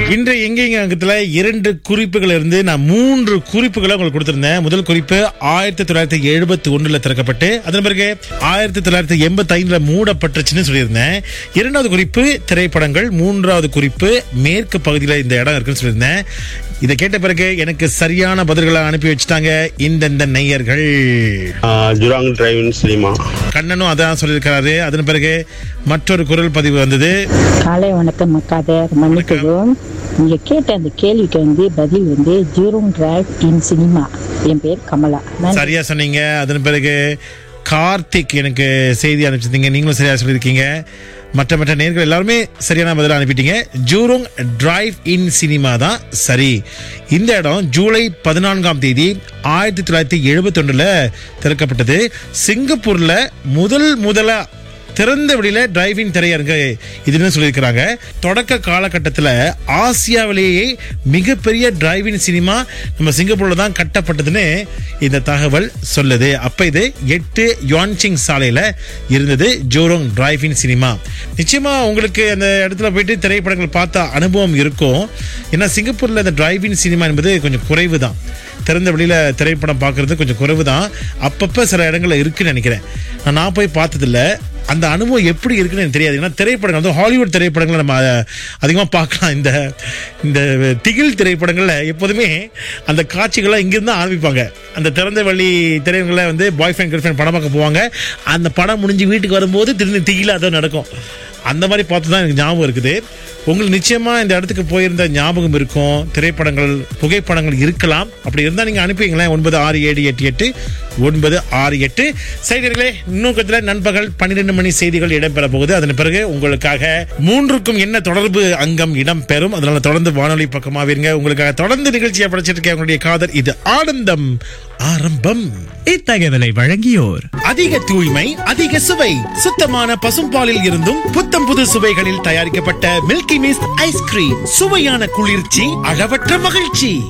இன்று எங்கெங்க அங்கத்துல 2 குறிப்புகள் இருந்து நான் 3 குறிப்புகளை உங்களுக்கு கொடுத்திருந்தேன். முதல் குறிப்பு 1971 திறக்கப்பட்டு அதன் பிறகு 1985 மூடப்பட்டுச்சுன்னு சொல்லியிருந்தேன். இரண்டாவது குறிப்பு திரைப்படங்கள், மூன்றாவது குறிப்பு மேற்கு பகுதியில் இந்த இடம் இருக்குன்னு சொல்லியிருந்தேன். இதை கேட்ட பிறகு எனக்கு சரியான பதில்களை அனுப்பி வச்சுட்டாங்க இந்த நேயர்கள். ஜுராங் டிரைவிங் சினிமா கண்ணனும் அதான் சொல்லியிருக்காரு. அதன் பிறகு மற்றொரு குரல் பதிவு வந்தது. காலை வணக்கம் மக்காதர், மன்னிக்கவும். நீங்க கேட்ட அந்த கேள்விக்கு பதில் ஜூரோங் டிரைவ் இன் சினிமா. என் பேர் கமலா. சரியா சொன்னீங்க. அதன் பிறகு கார்த்திக் எனக்கு செய்தி அனுப்பிச்சிருந்தீங்க, நீங்களும் சரியா சொல்லியிருக்கீங்க. மற்ற நேர்கள் எல்லாருமே சரியான பதிலாக அனுப்பிட்டீங்க. ஜூரோங் டிரைவ் இன் சினிமா தான் சரி. இந்த இடம் ஜூலை 14ஆம் தேதி 1971 திறக்கப்பட்டது. சிங்கப்பூர்ல முதலா திறந்த வெளியில டிரைவிங் திரையரங்கு இதுன்னு சொல்லியிருக்கிறாங்க. தொடக்க காலகட்டத்தில் ஆசியாவிலேயே மிகப்பெரிய டிரைவிங் சினிமா நம்ம சிங்கப்பூர்ல தான் கட்டப்பட்டதுன்னு இந்த தகவல் சொல்லுது. அப்ப இது 8 யுவான்சிங் சாலையில இருந்தது ஜூரோங் டிரைவிங் சினிமா. நிச்சயமா உங்களுக்கு அந்த இடத்துல போயிட்டு திரைப்படங்கள் பார்த்த அனுபவம் இருக்கும். ஏன்னா சிங்கப்பூர்ல இந்த டிரைவிங் சினிமா என்பது கொஞ்சம் குறைவு தான். திறந்த வெளியில திரைப்படம் பார்க்கறது கொஞ்சம் குறைவு தான். அப்பப்ப சில இடங்கள்ல இருக்குன்னு நினைக்கிறேன். நான் போய் பார்த்ததில்ல. அந்த அனுபவம் எப்படி இருக்குன்னு எனக்கு தெரியாது. ஏன்னா திரைப்படங்கள் ஹாலிவுட் திரைப்படங்களை நம்ம அதிகமாக பார்க்கலாம். இந்த திகில் திரைப்படங்கள்ல எப்போதுமே அந்த காட்சிகள்லாம் இங்கிருந்து ஆரம்பிப்பாங்க. அந்த திறந்த வெளி திரைப்படங்களை பாய் ஃப்ரெண்ட் கேர்ள் ஃப்ரெண்ட் படம் பார்க்க போவாங்க. அந்த படம் முடிஞ்சு வீட்டுக்கு வரும்போது திரும்பி திகில அதான் நடக்கும். அந்த மாதிரி பார்த்து தான் எனக்கு ஞாபகம் இருக்குது. உங்களுக்கு நிச்சயமா இந்த இடத்துக்கு போயிருந்த ஞாபகம் இருக்கும். திரைப்படங்கள், புகைப்படங்கள் இருக்கலாம். அப்படி இருந்தால் நீங்க அனுப்பிங்களேன் 96788968. செய்திகளே, இன்னும் நண்பகல் 12 மணி செய்திகள் இடம்பெற போகுது. அதன் பிறகு உங்களுக்காக 3க்கும் என்ன தொடர்பு அங்கம் இடம்பெறும். அதனால தொடர்ந்து வானொலி பக்கமாவீங்க. உங்களுக்காக தொடர்ந்து நிகழ்ச்சியை படைச்சிட்டு இருக்கேன் உங்களுடைய காதல். இது ஆனந்தம் ஆரம்பம். இத்தகவலை வழங்கியோர் அதிக தூய்மை, அதிக சுவை, சுத்தமான பசும்பாலில் இருந்தும் புத்தம் புது சுவைகளில் தயாரிக்கப்பட்ட மில்கி மிஸ்ட் ஐஸ்கிரீம். சுவையான குளிர்ச்சி, அளவற்ற மகிழ்ச்சி.